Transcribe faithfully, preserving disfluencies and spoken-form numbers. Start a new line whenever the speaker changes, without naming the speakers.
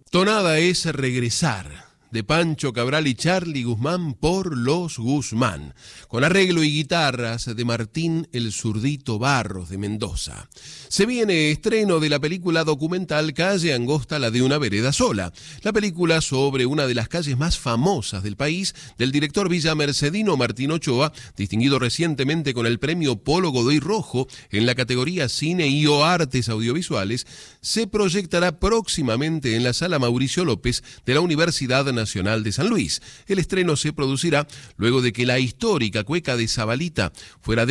Tonada es regresar, de Pancho Cabral y Charly Guzmán por Los Guzmán, con arreglo y guitarras de Martín el Zurdito Barros de Mendoza. Se viene estreno de la película documental Calle Angosta, la de una vereda sola, la película sobre una de las calles más famosas del país, del director villamercedino Martín Ochoa, distinguido recientemente con el premio Polo Godoy Rojo en la categoría Cine y o Artes Audiovisuales. Se proyectará próximamente en la Sala Mauricio López de la Universidad Nacional de San Luis. El estreno se producirá luego de que la histórica cueca de Zabalita fuera